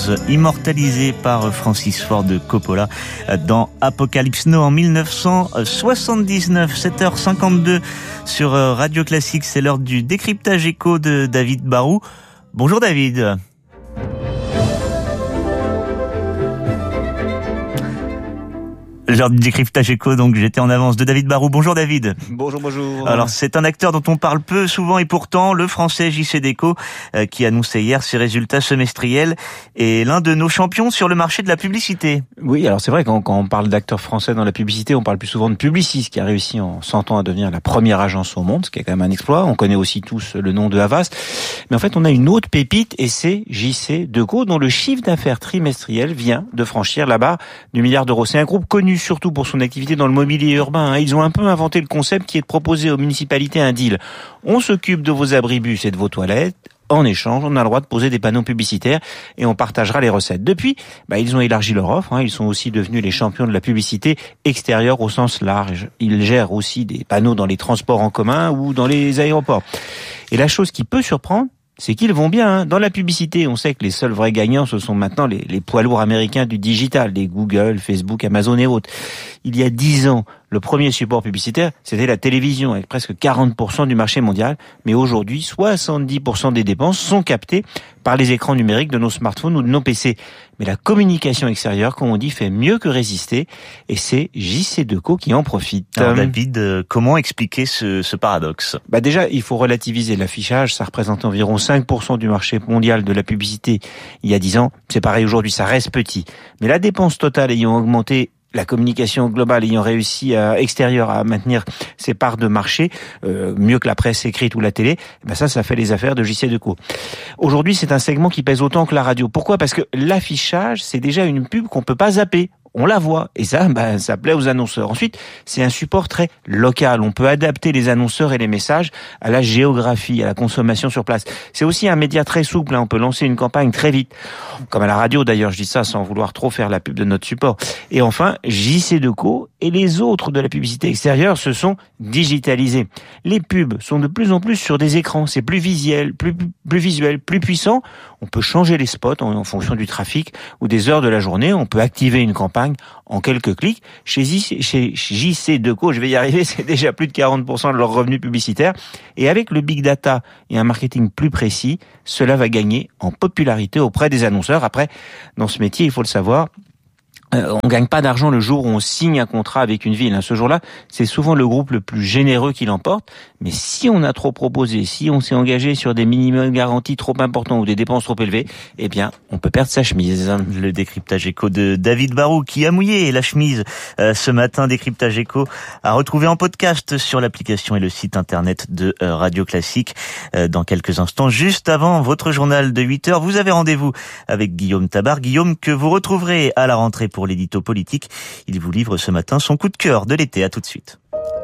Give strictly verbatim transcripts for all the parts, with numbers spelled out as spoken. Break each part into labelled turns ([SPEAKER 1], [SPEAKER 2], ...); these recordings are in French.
[SPEAKER 1] Rose, immortalisé par Francis Ford Coppola dans Apocalypse Now en dix-neuf cent soixante-dix-neuf. sept heures cinquante-deux sur Radio Classique, c'est l'heure du décryptage écho de David Barou. Bonjour David. L'heure du décryptage écho, donc j'étais en avance de David Barou. Bonjour David.
[SPEAKER 2] Bonjour, bonjour.
[SPEAKER 1] Alors c'est un acteur dont on parle peu souvent et pourtant le français J C Decaux euh, qui annonçait hier ses résultats semestriels est l'un de nos champions sur le marché de la publicité.
[SPEAKER 2] Oui, alors c'est vrai quand, quand on parle d'acteurs français dans la publicité, on parle plus souvent de Publicis qui a réussi en cent ans à devenir la première agence au monde, ce qui est quand même un exploit. On connaît aussi tous le nom de Havas. Mais en fait on a une autre pépite et c'est J C Decaux dont le chiffre d'affaires trimestriel vient de franchir la barre du milliard d'euros. C'est un groupe connu surtout pour son activité dans le mobilier urbain. Ils ont un peu inventé le concept qui est de proposer aux municipalités un deal. On s'occupe de vos abribus et de vos toilettes. En échange, on a le droit de poser des panneaux publicitaires et on partagera les recettes. Depuis, bah, ils ont élargi leur offre. Hein. Ils sont aussi devenus les champions de la publicité extérieure au sens large. Ils gèrent aussi des panneaux dans les transports en commun ou dans les aéroports. Et la chose qui peut surprendre, c'est qu'ils vont bien. Hein. Dans la publicité, on sait que les seuls vrais gagnants, ce sont maintenant les, les poids lourds américains du digital, les Google, Facebook, Amazon et autres. Il y a dix ans, le premier support publicitaire, c'était la télévision, avec presque quarante pour cent du marché mondial. Mais aujourd'hui, soixante-dix pour cent des dépenses sont captées par les écrans numériques de nos smartphones ou de nos P C. Mais la communication extérieure, comme on dit, fait mieux que résister. Et c'est J C Decaux qui en profite.
[SPEAKER 1] Alors David, euh, comment expliquer ce, ce paradoxe ?
[SPEAKER 2] Bah déjà, il faut relativiser l'affichage. Ça représente environ cinq pour cent du marché mondial de la publicité il y a dix ans. C'est pareil aujourd'hui, ça reste petit. Mais la dépense totale ayant augmenté, la communication globale ayant réussi à extérieur à maintenir ses parts de marché, euh, mieux que la presse écrite ou la télé, ben ça, ça fait les affaires de J C Decaux. Aujourd'hui, c'est un segment qui pèse autant que la radio. Pourquoi ? Parce que l'affichage, c'est déjà une pub qu'on peut pas zapper. On la voit, et ça, ben, ça plaît aux annonceurs. Ensuite, c'est un support très local. On peut adapter les annonceurs et les messages à la géographie, à la consommation sur place. C'est aussi un média très souple. Hein. On peut lancer une campagne très vite, comme à la radio d'ailleurs. Je dis ça sans vouloir trop faire la pub de notre support. Et enfin, J C Decaux et les autres de la publicité extérieure se sont digitalisés. Les pubs sont de plus en plus sur des écrans. C'est plus visuel, plus, plus visuel, plus puissant. On peut changer les spots en, en fonction du trafic ou des heures de la journée. On peut activer une campagne en quelques clics. Chez J C Decaux, je vais y arriver, c'est déjà plus de quarante pour cent de leurs revenus publicitaires. Et avec le big data et un marketing plus précis, cela va gagner en popularité auprès des annonceurs. Après, dans ce métier, il faut le savoir, Euh, on gagne pas d'argent le jour où on signe un contrat avec une ville. Ce jour-là, c'est souvent le groupe le plus généreux qui l'emporte. Mais si on a trop proposé, si on s'est engagé sur des minimums garantis trop importants ou des dépenses trop élevées, eh bien, on peut perdre sa chemise.
[SPEAKER 1] Le décryptage écho de David Barou qui a mouillé la chemise euh, ce matin. Décryptage écho à retrouver en podcast sur l'application et le site internet de euh, Radio Classique. Euh, dans quelques instants, juste avant votre journal de huit heures, vous avez rendez-vous avec Guillaume Tabar. Guillaume que vous retrouverez à la rentrée pour l'édito politique. Il vous livre ce matin son coup de cœur de l'été. À tout de suite.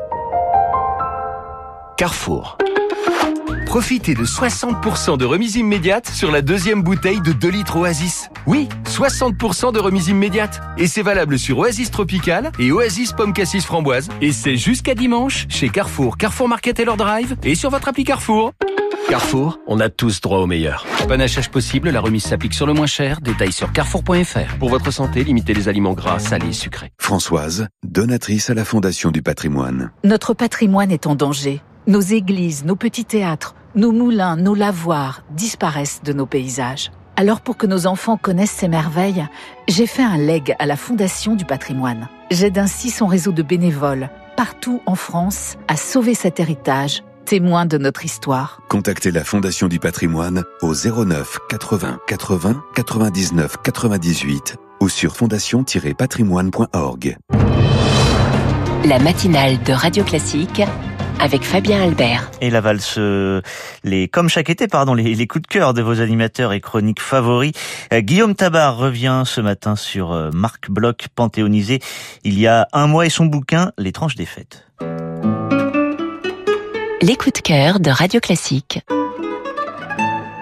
[SPEAKER 3] Carrefour. Profitez de soixante pour cent de remise immédiate sur la deuxième bouteille de deux litres Oasis. Oui, soixante pour cent de remise immédiate. Et c'est valable sur Oasis Tropical et Oasis Pomme Cassis Framboise. Et c'est jusqu'à dimanche chez Carrefour, Carrefour Market et leur Drive et sur votre appli Carrefour. Carrefour, on a tous droit au meilleur. Panachage possible, la remise s'applique sur le moins cher. Détails sur carrefour point f r. Pour votre santé, limitez les aliments gras, salés, sucrés.
[SPEAKER 4] Françoise, donatrice à la Fondation du Patrimoine.
[SPEAKER 5] Notre patrimoine est en danger. Nos églises, nos petits théâtres, nos moulins, nos lavoirs disparaissent de nos paysages. Alors pour que nos enfants connaissent ces merveilles, j'ai fait un leg à la Fondation du Patrimoine. J'aide ainsi son réseau de bénévoles, partout en France, à sauver cet héritage, témoin de notre histoire.
[SPEAKER 4] Contactez la Fondation du Patrimoine au zéro neuf quatre-vingts quatre-vingts quatre-vingt-dix-neuf quatre-vingt-dix-huit ou sur fondation tiret patrimoine point org.
[SPEAKER 6] La matinale de Radio Classique avec Fabien Albert.
[SPEAKER 1] Et la valse, les, comme chaque été, pardon, les, les coups de cœur de vos animateurs et chroniques favoris. Euh, Guillaume Tabar revient ce matin sur euh, Marc Bloch, panthéonisé il y a un mois et son bouquin Les tranches des fêtes.
[SPEAKER 6] Les coups de cœur de Radio Classique.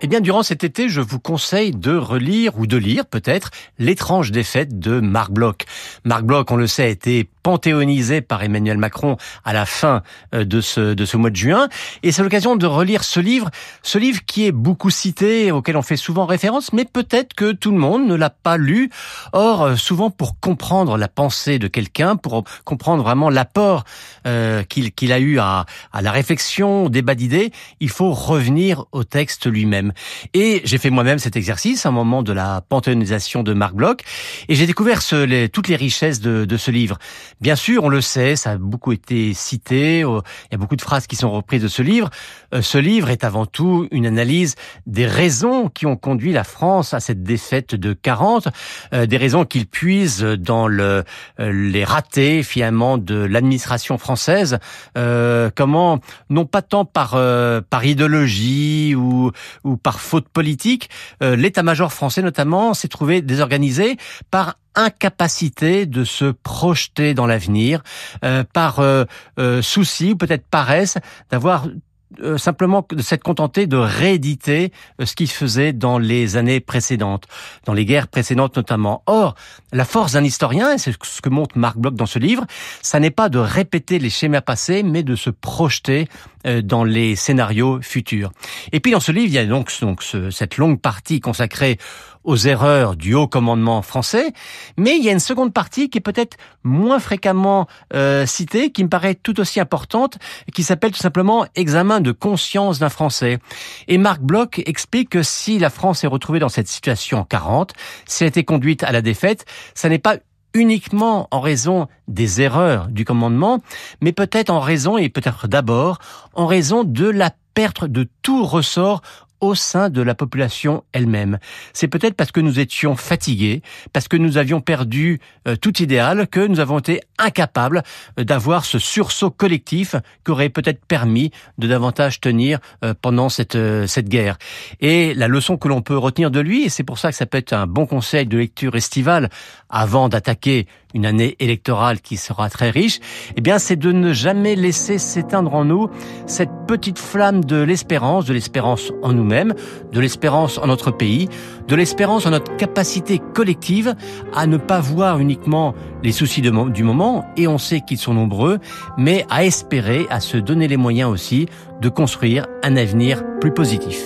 [SPEAKER 7] Eh bien, durant cet été, je vous conseille de relire ou de lire peut-être L'étrange défaite de Marc Bloch. Marc Bloch, on le sait, a été panthéonisé par Emmanuel Macron à la fin de ce de ce mois de juin, et c'est l'occasion de relire ce livre, ce livre qui est beaucoup cité, auquel on fait souvent référence, mais peut-être que tout le monde ne l'a pas lu. Or, souvent pour comprendre la pensée de quelqu'un, pour comprendre vraiment l'apport euh, qu'il qu'il a eu à à la réflexion, au débat d'idées, il faut revenir au texte lui-même. Et j'ai fait moi-même cet exercice à un moment de la panthéonisation de Marc Bloch, et j'ai découvert ce, les, toutes les richesses de, de ce livre. Bien sûr, on le sait, ça a beaucoup été cité, il y a beaucoup de phrases qui sont reprises de ce livre. Ce livre est avant tout une analyse des raisons qui ont conduit la France à cette défaite de quarante, des raisons qu'il puise dans le, les ratés finalement de l'administration française, euh, comment, non pas tant par, euh, par idéologie ou, ou par faute politique, euh, l'état-major français notamment s'est trouvé désorganisé par incapacité de se projeter dans l'avenir, euh, par euh, euh, souci ou peut-être paresse d'avoir Euh, simplement de s'être contenté de rééditer euh, ce qu'il faisait dans les années précédentes, dans les guerres précédentes notamment. Or, la force d'un historien, et c'est ce que montre Marc Bloch dans ce livre, ça n'est pas de répéter les schémas passés, mais de se projeter euh, dans les scénarios futurs. Et puis dans ce livre, il y a donc, donc ce, cette longue partie consacrée aux erreurs du haut commandement français, mais il y a une seconde partie qui est peut-être moins fréquemment euh, citée, qui me paraît tout aussi importante, qui s'appelle tout simplement « Examen de conscience d'un Français ». Et Marc Bloch explique que si la France est retrouvée dans cette situation en quarante, si elle a été conduite à la défaite, ça n'est pas uniquement en raison des erreurs du commandement, mais peut-être en raison, et peut-être d'abord, en raison de la perte de tout ressort au sein de la population elle-même. C'est peut-être parce que nous étions fatigués, parce que nous avions perdu euh, tout idéal, que nous avons été incapables euh, d'avoir ce sursaut collectif qui aurait peut-être permis de davantage tenir euh, pendant cette, euh, cette guerre. Et la leçon que l'on peut retenir de lui, et c'est pour ça que ça peut être un bon conseil de lecture estivale avant d'attaquer une année électorale qui sera très riche, eh bien, c'est de ne jamais laisser s'éteindre en nous cette petite flamme de l'espérance, de l'espérance en nous-mêmes, de l'espérance en notre pays, de l'espérance en notre capacité collective à ne pas voir uniquement les soucis de, du moment, et on sait qu'ils sont nombreux, mais à espérer, à se donner les moyens aussi de construire un avenir plus positif.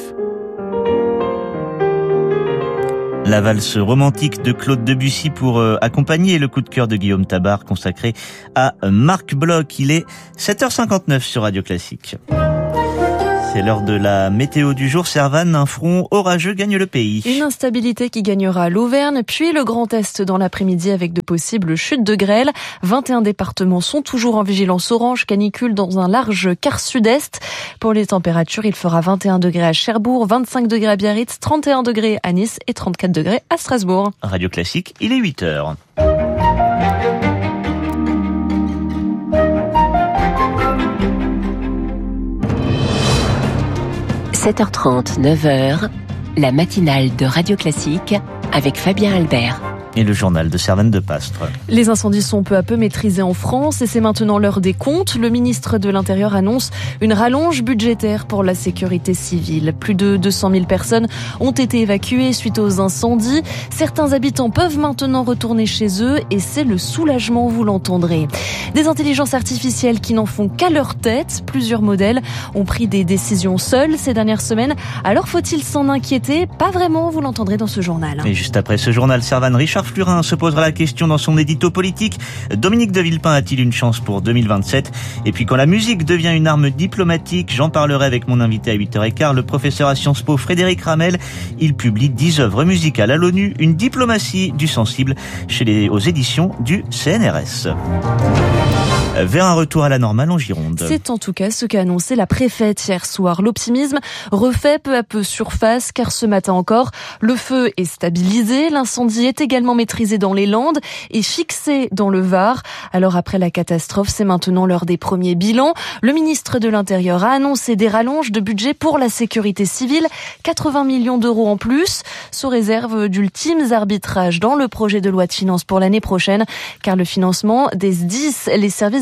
[SPEAKER 1] La valse romantique de Claude Debussy pour euh, accompagner le coup de cœur de Guillaume Tabar consacré à Marc Bloch. Il est sept heures cinquante-neuf sur Radio Classique. C'est l'heure de la météo du jour. Servan, un front orageux gagne le pays.
[SPEAKER 8] Une instabilité qui gagnera l'Auvergne, puis le Grand Est dans l'après-midi avec de possibles chutes de grêle. vingt et un départements sont toujours en vigilance orange, canicule dans un large quart sud-est. Pour les températures, il fera vingt et un degrés à Cherbourg, vingt-cinq degrés à Biarritz, trente et un degrés à Nice et trente-quatre degrés à Strasbourg.
[SPEAKER 1] Radio Classique, il est huit heures.
[SPEAKER 6] sept heures trente, neuf heures, la matinale de Radio Classique avec Fabien Albert.
[SPEAKER 1] Et le journal de Servan de Pastre.
[SPEAKER 8] Les incendies sont peu à peu maîtrisés en France et c'est maintenant l'heure des comptes. Le ministre de l'Intérieur annonce une rallonge budgétaire pour la sécurité civile. Plus de deux cent mille personnes ont été évacuées suite aux incendies. Certains habitants peuvent maintenant retourner chez eux et c'est le soulagement, vous l'entendrez. Des intelligences artificielles qui n'en font qu'à leur tête. Plusieurs modèles ont pris des décisions seuls ces dernières semaines. Alors faut-il s'en inquiéter? Pas vraiment, vous l'entendrez dans ce journal.
[SPEAKER 1] Et juste après ce journal, Servan, Richard Flurin se posera la question dans son édito politique. Dominique de Villepin a-t-il une chance pour deux mille vingt-sept? Et puis quand la musique devient une arme diplomatique, j'en parlerai avec mon invité à huit heures quinze, le professeur à Sciences Po Frédéric Ramel. Il publie dix œuvres musicales à l'ONU, une diplomatie du sensible chez les, aux éditions du C N R S. Vers un retour à la normale en Gironde.
[SPEAKER 8] C'est en tout cas ce qu'a annoncé la préfète hier soir. L'optimisme refait peu à peu surface car ce matin encore, le feu est stabilisé. L'incendie est également maîtrisé dans les Landes et fixé dans le Var. Alors après la catastrophe, c'est maintenant l'heure des premiers bilans. Le ministre de l'Intérieur a annoncé des rallonges de budget pour la sécurité civile, quatre-vingts millions d'euros en plus, sous réserve d'ultimes arbitrages dans le projet de loi de finances pour l'année prochaine, car le financement des S D I S, les services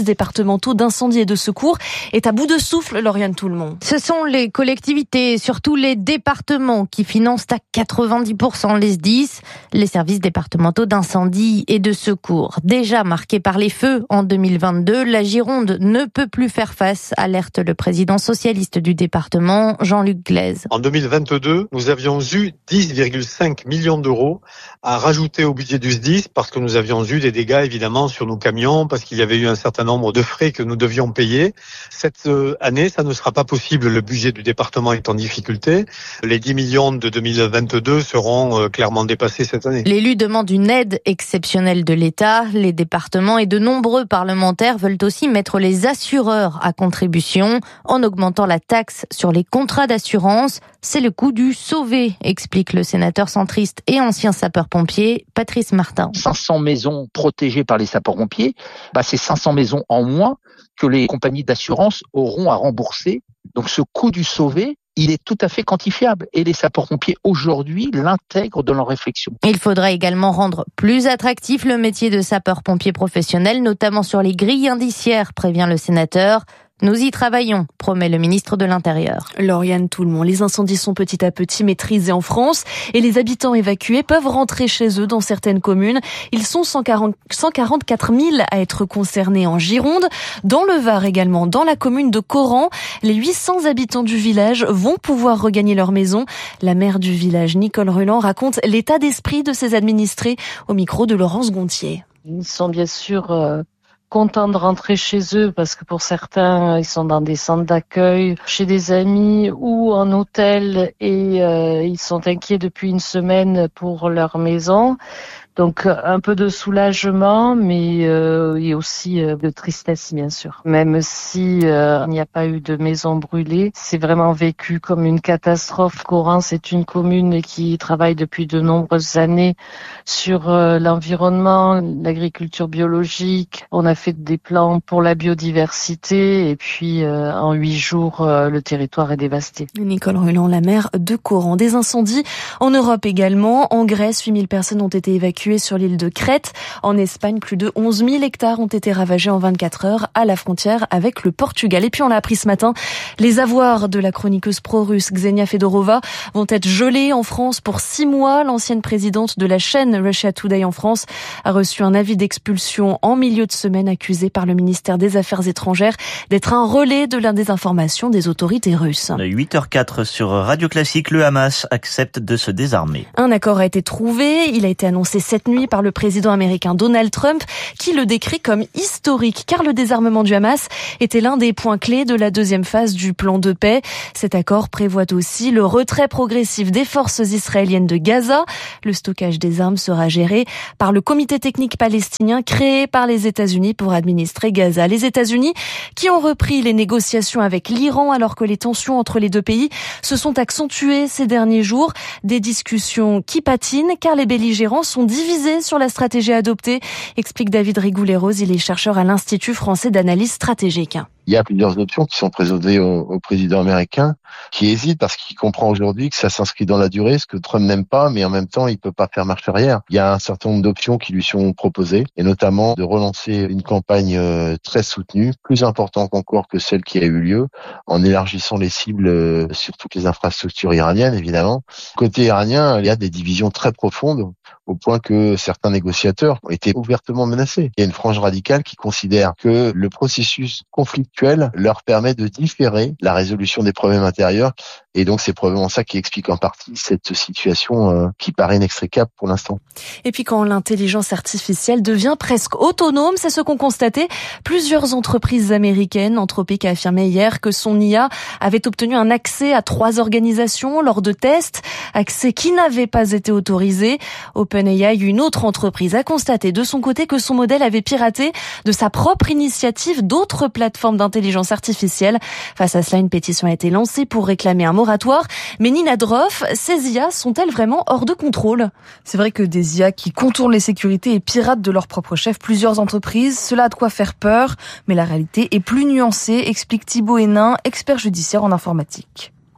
[SPEAKER 8] services départementaux d'incendie et de secours est à bout de souffle, Lauriane Tout-le-Monde.
[SPEAKER 9] Ce sont les collectivités, surtout les départements, qui financent à quatre-vingt-dix pour cent les S D I S, les services départementaux d'incendie et de secours. Déjà marqués par les feux en deux mille vingt-deux, la Gironde ne peut plus faire face, alerte le président socialiste du département, Jean-Luc Glaise.
[SPEAKER 10] En deux mille vingt-deux, nous avions eu dix virgule cinq millions d'euros à rajouter au budget du S D I S parce que nous avions eu des dégâts évidemment sur nos camions, parce qu'il y avait eu un certain nombre de frais que nous devions payer. Cette année, ça ne sera pas possible, le budget du département est en difficulté. Les dix millions de deux mille vingt-deux seront clairement dépassés cette année.
[SPEAKER 9] L'élu demande une aide exceptionnelle de l'État. Les départements et de nombreux parlementaires veulent aussi mettre les assureurs à contribution en augmentant la taxe sur les contrats d'assurance. C'est le coût du sauvé, explique le sénateur centriste et ancien sapeur-pompier Patrice Martin.
[SPEAKER 11] cinq cents maisons protégées par les sapeurs-pompiers, bah c'est cinq cents maisons en moins que les compagnies d'assurance auront à rembourser. Donc ce coût du sauvé, il est tout à fait quantifiable et les sapeurs-pompiers aujourd'hui l'intègrent dans leur réflexion.
[SPEAKER 9] Il faudra également rendre plus attractif le métier de sapeur-pompier professionnel, notamment sur les grilles indiciaires, prévient le sénateur. Nous y travaillons, promet le ministre de l'Intérieur.
[SPEAKER 8] Lauriane Tout-le-Monde, les incendies sont petit à petit maîtrisés en France et les habitants évacués peuvent rentrer chez eux dans certaines communes. Ils sont cent quarante-quatre mille à être concernés en Gironde. Dans le Var également, dans la commune de Coran, les huit cents habitants du village vont pouvoir regagner leur maison. La maire du village, Nicole Ruland, raconte l'état d'esprit de ses administrés au micro de Laurence Gontier.
[SPEAKER 12] Ils sont bien sûr... Euh... contents de rentrer chez eux parce que pour certains, ils sont dans des centres d'accueil, chez des amis ou en hôtel et euh, ils sont inquiets depuis une semaine pour leur maison. Donc un peu de soulagement, mais euh, il y a aussi euh, de tristesse bien sûr. Même si euh, il n'y a pas eu de maison brûlée, c'est vraiment vécu comme une catastrophe. Coran, c'est une commune qui travaille depuis de nombreuses années sur euh, l'environnement, l'agriculture biologique. On a fait des plans pour la biodiversité et puis euh, en huit jours, euh, le territoire est dévasté.
[SPEAKER 8] Nicole Ruland, la maire de Coran. Des incendies en Europe également. En Grèce, huit mille personnes ont été évacuées sur l'île de Crète. En Espagne, plus de onze mille hectares ont été ravagés en vingt-quatre heures à la frontière avec le Portugal. Et puis on l'a appris ce matin, les avoirs de la chroniqueuse pro-russe Ksenia Fedorova vont être gelés en France pour six mois. L'ancienne présidente de la chaîne Russia Today en France a reçu un avis d'expulsion en milieu de semaine, accusée par le ministère des Affaires étrangères d'être un relais de la désinformation des autorités russes.
[SPEAKER 1] huit heures quatre sur Radio Classique, le Hamas accepte de se désarmer.
[SPEAKER 8] Un accord a été trouvé, il a été annoncé cette nuit par le président américain Donald Trump, qui le décrit comme historique, car le désarmement du Hamas était l'un des points clés de la deuxième phase du plan de paix. Cet accord prévoit aussi le retrait progressif des forces israéliennes de Gaza. Le stockage des armes sera géré par le comité technique palestinien créé par les États-Unis pour administrer Gaza. Les États-Unis qui ont repris les négociations avec l'Iran alors que les tensions entre les deux pays se sont accentuées ces derniers jours. Des discussions qui patinent car les belligérants sont divisés sur la stratégie adoptée, explique David Rigoulet-Rose, il est chercheur à l'Institut français d'analyse stratégique.
[SPEAKER 13] Il y a plusieurs options qui sont présentées au, au président américain, qui hésite parce qu'il comprend aujourd'hui que ça s'inscrit dans la durée, ce que Trump n'aime pas, mais en même temps, il peut pas faire marche arrière. Il y a un certain nombre d'options qui lui sont proposées, et notamment de relancer une campagne euh, très soutenue, plus importante encore que celle qui a eu lieu, en élargissant les cibles euh, sur toutes les infrastructures iraniennes, évidemment. Côté iranien, il y a des divisions très profondes, au point que certains négociateurs ont été ouvertement menacés. Il y a une frange radicale qui considère que le processus conflictuel leur permet de différer la résolution des problèmes intérieurs, et donc c'est probablement ça qui explique en partie cette situation euh, qui paraît inextricable pour l'instant.
[SPEAKER 8] Et puis quand l'intelligence artificielle devient presque autonome, c'est ce qu'ont constaté plusieurs entreprises américaines. Anthropic a affirmé hier que son I A avait obtenu un accès à trois organisations lors de tests, accès qui n'avait pas été autorisé. OpenAI, une autre entreprise, a constaté de son côté que son modèle avait piraté de sa propre initiative d'autres plateformes d'intelligence artificielle. Face à cela, une pétition a été lancée pour réclamer un moratoire. Mais Nina Droff, ces I A sont-elles vraiment hors de contrôle ?
[SPEAKER 14] C'est vrai que des I A qui contournent les sécurités et piratent de leur propre chef plusieurs entreprises, cela a de quoi faire peur, mais la réalité est plus nuancée, explique Thibaut Hénin, expert judiciaire en informatique.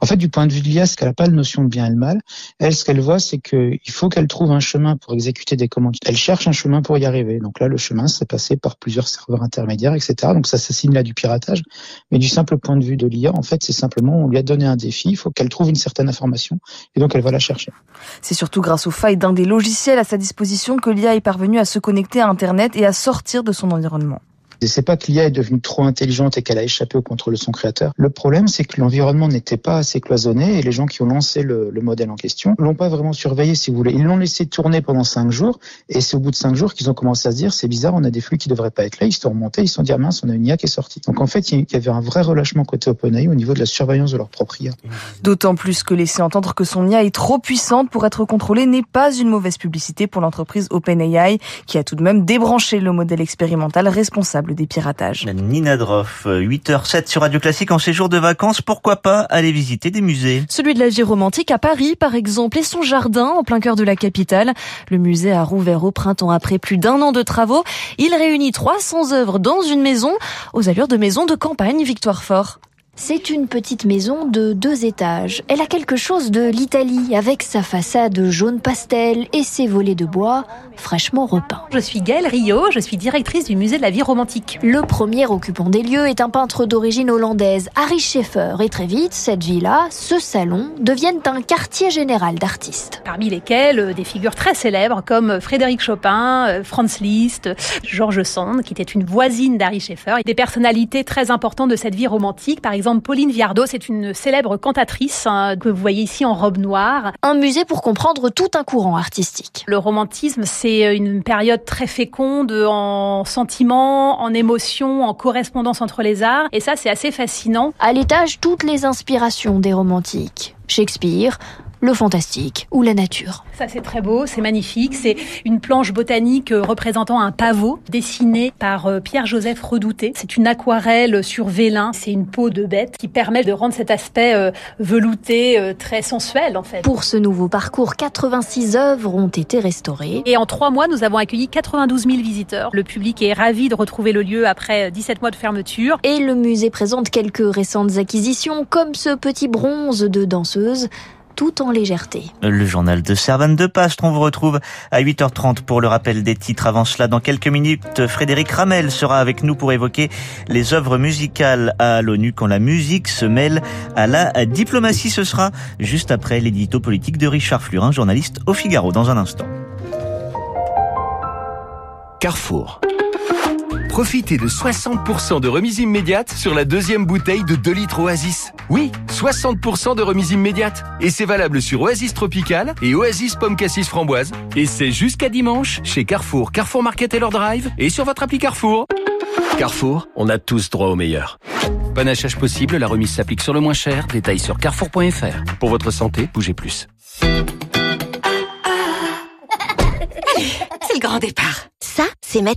[SPEAKER 15] En fait, du point de vue de l'I A, c'est qu'elle n'a pas de notion de bien et de mal. Elle, ce qu'elle voit, c'est qu'il faut qu'elle trouve un chemin pour exécuter des commandes. Elle cherche un chemin pour y arriver. Donc là, le chemin, c'est passé par plusieurs serveurs intermédiaires, et cetera. Donc ça s'assimile à du piratage. Mais du simple point de vue de l'I A, en fait, c'est simplement, on lui a donné un défi, il faut qu'elle trouve une certaine information, et donc elle va la chercher.
[SPEAKER 14] C'est surtout grâce aux failles d'un des logiciels à sa disposition que l'I A est parvenue à se connecter à Internet et à sortir de son environnement.
[SPEAKER 15] Et c'est pas que l'I A est devenue trop intelligente et qu'elle a échappé au contrôle de son créateur. Le problème, c'est que l'environnement n'était pas assez cloisonné et les gens qui ont lancé le, le modèle en question l'ont pas vraiment surveillé, si vous voulez. Ils l'ont laissé tourner pendant cinq jours et c'est au bout de cinq jours qu'ils ont commencé à se dire c'est bizarre, on a des flux qui devraient pas être là. Ils se sont remontés, ils se sont dit ah mince, on a une I A qui est sortie. Donc en fait, il y avait un vrai relâchement côté OpenAI au niveau de la surveillance de leur propre I A.
[SPEAKER 14] D'autant plus que laisser entendre que son I A est trop puissante pour être contrôlée n'est pas une mauvaise publicité pour l'entreprise OpenAI qui a tout de même débranché le modèle expérimental responsable des piratages.
[SPEAKER 1] Nina Droff, huit heures zéro sept sur Radio Classique en séjour de vacances. Pourquoi pas aller visiter des musées?
[SPEAKER 8] Celui de la vie romantique à Paris, par exemple, et son jardin en plein cœur de la capitale. Le musée a rouvert au printemps après plus d'un an de travaux. Il réunit trois cents œuvres dans une maison, aux allures de maison de campagne. Victoire Fort.
[SPEAKER 16] C'est une petite maison de deux étages. Elle a quelque chose de l'Italie, avec sa façade jaune pastel et ses volets de bois fraîchement repeints.
[SPEAKER 17] Je suis Gaëlle Rio, je suis directrice du musée de la vie romantique.
[SPEAKER 16] Le premier occupant des lieux est un peintre d'origine hollandaise, Harry Scheffer. Et très vite, cette villa, ce salon, deviennent un quartier général d'artistes.
[SPEAKER 17] Parmi lesquels euh, des figures très célèbres comme Frédéric Chopin, euh, Franz Liszt, George Sand, qui était une voisine d'Harry Scheffer. Des personnalités très importantes de cette vie romantique, par exemple Pauline Viardot, c'est une célèbre cantatrice hein, que vous voyez ici en robe noire.
[SPEAKER 16] Un musée pour comprendre tout un courant artistique.
[SPEAKER 17] Le romantisme, c'est une période très féconde en sentiments, en émotions, en correspondance entre les arts. Et ça, c'est assez fascinant.
[SPEAKER 16] À l'étage, toutes les inspirations des romantiques. Shakespeare, le fantastique ou la nature.
[SPEAKER 17] Ça, c'est très beau, c'est magnifique. C'est une planche botanique représentant un pavot dessiné par Pierre-Joseph Redouté. C'est une aquarelle sur vélin. C'est une peau de bête qui permet de rendre cet aspect velouté très sensuel, en fait.
[SPEAKER 16] Pour ce nouveau parcours, quatre-vingt-six œuvres ont été restaurées.
[SPEAKER 17] Et en trois mois, nous avons accueilli quatre-vingt-douze mille visiteurs. Le public est ravi de retrouver le lieu après dix-sept mois de fermeture.
[SPEAKER 16] Et le musée présente quelques récentes acquisitions, comme ce petit bronze de danseuse, tout en légèreté.
[SPEAKER 1] Le journal de Servane de Pastre, on vous retrouve à huit heures trente pour le rappel des titres. Avant cela, dans quelques minutes, Frédéric Ramel sera avec nous pour évoquer les œuvres musicales à l'ONU quand la musique se mêle à la diplomatie. Ce sera juste après l'édito politique de Richard Flurin, journaliste au Figaro, dans un instant.
[SPEAKER 3] Carrefour. Profitez de soixante pour cent de remise immédiate sur la deuxième bouteille de deux litres Oasis. Oui, soixante pour cent de remise immédiate. Et c'est valable sur Oasis Tropical et Oasis Pomme Cassis Framboise. Et c'est jusqu'à dimanche chez Carrefour, Carrefour Market et leur Drive et sur votre appli Carrefour. Carrefour, on a tous droit au meilleur. Panachage possible, la remise s'applique sur le moins cher. Détails sur carrefour point f r. Pour votre santé, bougez plus.
[SPEAKER 18] C'est le grand départ.
[SPEAKER 19] Ça, c'est mettre